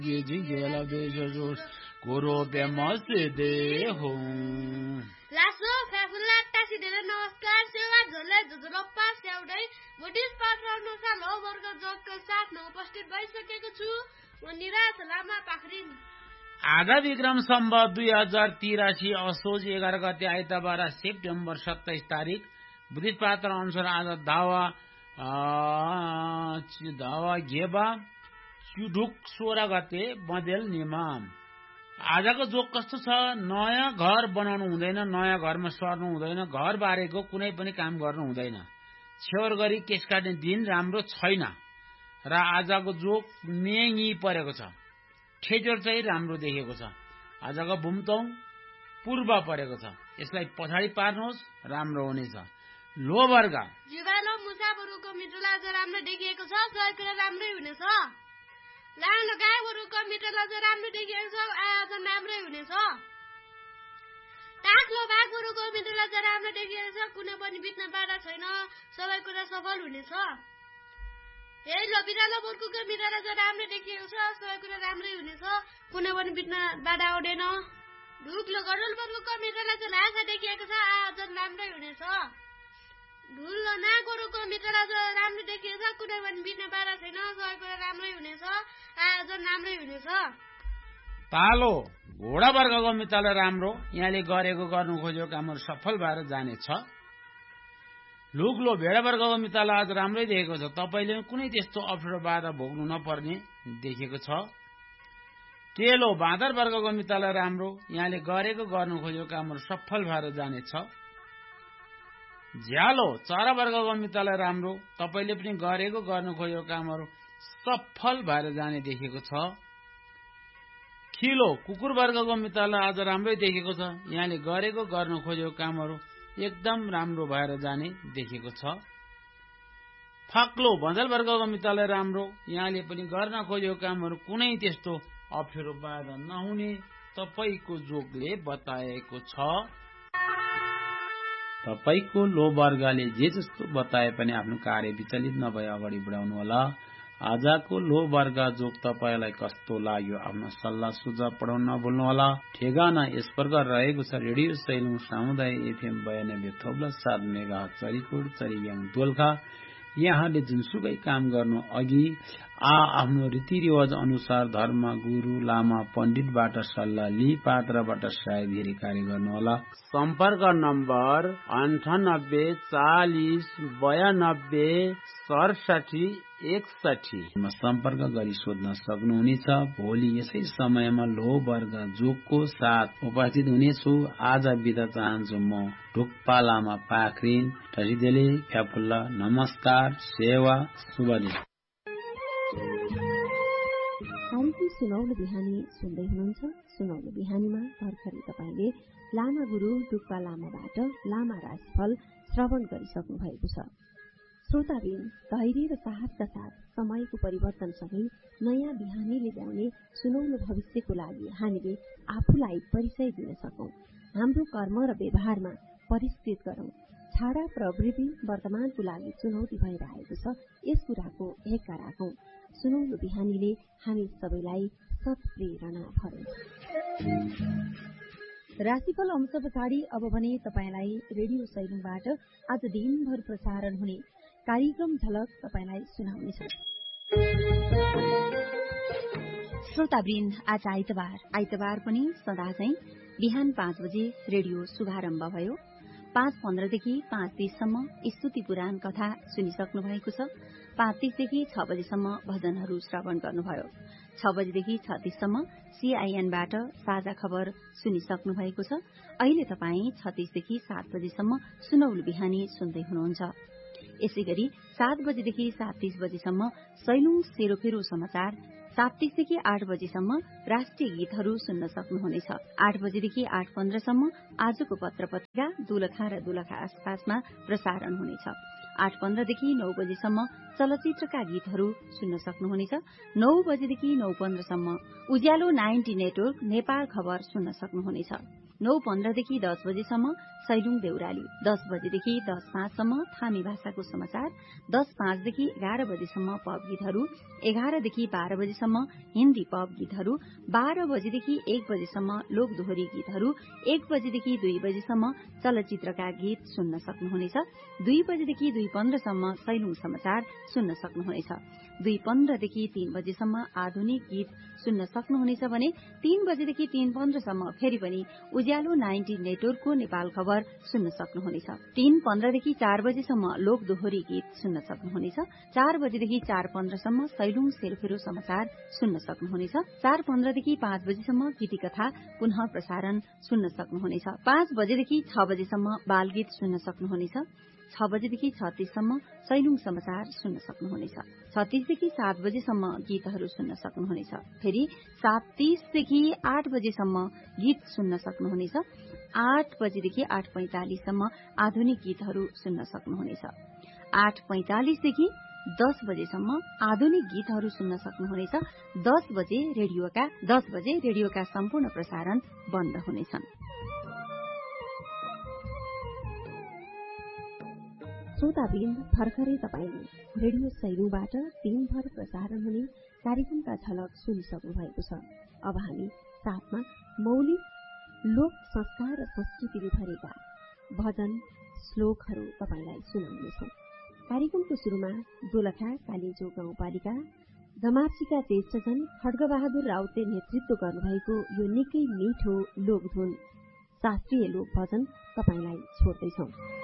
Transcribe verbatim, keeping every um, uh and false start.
Gela beijos coro pe masde ho Lasso fefula tasi dele नमस्कार सेवा झोले झुझुलप्पा स्याउडै Buddhist पात्र अनुसार लो वर्ग जोगको साथमा उपस्थित भइसकेको छु म निराज लामा पाखरिन आधा विक्रम सम्वत दुई हजार तिरासी असोज एघार गते आइतबार सेप्टेम्बर सत्ताइस तारिक बुद्धिस्ट पात्र अनुसार आज दावा दावा गेबा चुढुक सोह्र गते बदेल निमाम आजको जोक कस्तो छ नयाँ घर बनाउनु हुँदैन नयाँ घरमा सर्नु हुँदैन घर बारेको कुनै पनि काम गर्नु हुँदैन छेवर गरी केस काट्ने दिन राम्रो छैन र आजको जोक मेङ्गी परेको छ ठेजोर चाहिँ राम्रो देखेको छ आजको भुम्तौं पूर्व परेको छ यसलाई पछाडि पार्नुहोस् राम्रो हुनेछ लो वर्ग जीवालो मुसाफरको मित्रलाई आज राम्रो देखिएको छ सबै कुरा राम्रै हुनेछ लानो गाईगोरुको मित्रलाई चाहिँ राम्रो देखिएको छ आज राम्रै हुनेछ टाक्लो बाघगोरुको मित्रलाई चाहिँ राम्रो देखिएको छ कुनै पनि बित्न बाधा छैन सबै कुरा सफल हुनेछ यही लो बिरालो बर्कुको मित्रलाई चाहिँ राम्रो देखिएको छ सबै कुरा राम्रै हुनेछ कुनै पनि बित्न बाधा आउँदैन ढुक्लो गडल बर्कुको मित्रलाई चाहिँ लासा देखिएको छ आज राम्रै हुनेछ ढुल्लो नागोरुको मित्रलाई चाहिँ राम्रो देखिएको छ कुनै पनि बित्न बाधा छैन सबै कुरा राम्रै हुनेछ आज राम्रै हुनेछ पालो घोडा वर्गको मित्रलाई राम्रो यहाँले गरेको गर्नु खोजेको कामहरू सफल भएर जानेछ लुग्लो भेडा वर्गको मित्रलाई आज राम्रै देखेको छ तपाईले कुनै त्यस्तो अप्ठ्यारो बाधा भोग्नु नपर्ने देखेको छ केलो बाँदर वर्गको मित्रलाई राम्रो यहाँले गरेको गर्नु खोजेको कामहरू सफल भएर जानेछ झ्यालो चरा वर्गको मित्रलाई राम्रो तपाईले पनि गरेको गर्नु खोजेको कामहरू सफल भएर जाने देखेको छ खिलो कुकुर वर्गको मित्रलाई आज राम्रै देखेको छ यहाँले गरेको गर्नु खोजेको कामहरू एकदम राम्रो भएर जाने देखेको छ फाक्लो बन्जल वर्गको मित्रलाई राम्रो यहाँले पनि गर्न खोजेको कामहरू कुनै त्यस्तो अप्ठ्यारो बाधा नहुने तपाईको जोगले बताएको छ तपाईको लो वर्गले जे जस्तो बताए पनि आफ्नो कार्य विचलित नभए अगाडि बढाउनु होला आजको लो वर्ग जोग तपाईलाई कस्तो लाग्यो आफ्नो सल्लाह सुझाव पठाउन नभुल्नु होला ठेगाना यस प्रकार रहेको छ रेडियो सैलुङ सामुदायिक एफएम बयानब्बे थोप्ला सात मेगा चरीकोट चरीयाङ दोलखा यहाँले जुनसुकै काम गर्नु अघि आ आफ्नो रीतिरिवाज अनुसार धर्म गुरु लामा पण्डितबाट सल्लाह लिई पात्रबाट सायद धेरै कार्य गर्नुहोला सम्पर्क नम्बर अन्ठानब्बे चालिस बयानब्बे सडसठी एकसठी सम्पर्क गरी सोध्न सक्नुहुनेछ भोलि यसै समयमा लो वर्ग जोगको साथ उपस्थित हुनेछु आज बिदा चाहन्छु म ढुक्पा लामा पाखरिन ठसिदेले फ्याफुल्ला नमस्कार सेवा शुभ दिन कार्यक्रम सुनौलो बिहानी सुन्दै हुनुहुन्छ सुनौलो बिहानीमा भर्खरै तपाईँले लामा गुरु ढुक्पा लामाबाट लामा राजफल श्रवण गरिसक्नु भएको छ श्रोताबिन धैर्य र साहसका साथ समयको परिवर्तनसँगै नयाँ बिहानीले ल्याउने सुनौलो भविष्यको लागि हामीले आफूलाई परिचय दिन सकौं हाम्रो कर्म र व्यवहारमा परिष्कृत गरौं छाडा प्रवृत्ति वर्तमानको लागि चुनौती भएर आएको छ यस कुराको हेक्का राखौं सुनौलो बिहानीले हामी सबैलाई सत्प्रेरणा भरौं राशिफल अंश पछाडि अब भने तपाईलाई रेडियो सैलुङबाट आज दिनभर प्रसारण हुने कार्यक्रम झलक तपाईलाई सुनाउनेछ श्रोतावृन्द आज आइतबार आइतबार पनि सदा चाहिँ बिहान पाँच बजे रेडियो शुभारम्भ भयो पाँच पन्ध्रदेखि पाँच तीससम्म स्तुति पुराण कथा सुनिसक्नु भएको छ पाँच तीसदेखि छ बजेसम्म भजनहरू श्रवण गर्नुभयो छ बजेदेखि छ तीससम्म सीआईएनबाट साझा खबर सुनिसक्नु भएको छ अहिले तपाईँ छत्तीसदेखि सात बजेसम्म सुनौलो बिहानी सुन्दै हुनुहुन्छ यसै गरी सात बजेदेखि सात तीस बजेसम्म सैलुङ सेरोफेरो समाचार सात तीसदेखि आठ बजेसम्म राष्ट्रिय गीतहरू सुन्न सक्नुहुनेछ आठ बजेदेखि आठ पन्ध्रसम्म आजको पत्र पत्रिका दोलखा र दोलखा आसपासमा प्रसारण हुनेछ आठ पन्ध्रदेखि नौ बजेसम्म चलचित्रका गीतहरू सुन्न सक्नुहुनेछ नौ बजेदेखि नौ पन्ध्रसम्म उज्यालो नाइन्टी नेटवर्क नेपाल खबर सुन्न सक्नुहुनेछ नौ पन्ध्रदेखि दस बजेसम्म सैलुङ देउराली, दस बजेदेखि दस पाँचसम्म थामी भाषाको समाचार, दस पाँचदेखि एघार बजेसम्म पप गीतहरू, एघारदेखि बाह्र बजेसम्म हिन्दी पप गीतहरू, बाह्र बजेदेखि एक बजेसम्म लोक दोहोरी गीतहरू, एक बजेदेखि दुई बजेसम्म चलचित्रका गीत सुन्न सक्नुहुनेछ। दुई बजेदेखि दुई पन्ध्रसम्म सैलुङ समाचार सुन्न सक्नुहुनेछ। दुई पन्ध्रदेखि तीन बजेसम्म आधुनिक गीत सुन्न सक्नुहुनेछ भने तीन बजेदेखि तीन पन्ध्रसम्म फेरि पनि उज्यालो नाइन्टी नेटवर्कको नेपाल खबर सुन्न सक्नुहुनेछ। तीन पन्ध्रदेखि चार बजेसम्म लोक दोहोरी गीत सुन्न सक्नुहुनेछ। चार बजेदेखि चार पन्ध्रसम्म सैलुङ सेरफेरो समाचार सुन्न सक्नुहुनेछ। चार पन्ध्रदेखि पाँच बजेसम्म गीती कथा पुनः प्रसारण सुन्न सक्नुहुनेछ। पाँच बजेदेखि छ बजेसम्म बाल गीत सुन्न सक्नुहुनेछ। छ बजेदेखि छ तीससम्म सैलुङ समाचार सुन्न सक्नुहुनेछ। छ तीसदेखि सात बजेसम्म गीतहरू सुन्न सक्नुहुनेछ। फेरि सात तीसदेखि आठ बजेसम्म गीत सुन्न सक्नुहुनेछ। आठ बजेदेखि आठ पैंतालिससम्म आधुनिक गीतहरू सुन्न सक्नुहुनेछ। आठ पैंतालिसदेखि दस बजेसम्म आधुनिक गीतहरू सुन्न सक्नुहुनेछ। दस बजे रेडियोका दस बजे रेडियोका सम्पूर्ण प्रसारण बन्द हुनेछन्। श्रोतावृन्द, भर्खरै तपाईले रेडियो सैलुङबाट दिनभर प्रसारण हुने कार्यक्रमका झलक सुनिसक्नु भएको छ। अब हामी साथमा मौलिक लोक संस्कार र संस्कृतिले भरेका भजन श्लोकहरू तपाईलाई सुनाउनेछौं। कार्यक्रमको शुरूमा दोलखा कालेजो गाउँपालिका जमार्सीका ज्येष्ठजन खड्गबहादुर राउतले नेतृत्व गर्नुभएको यो निकै मिठो लोकधुन शास्त्रीय लोक भजन तपाईलाई छोड्दैछौं।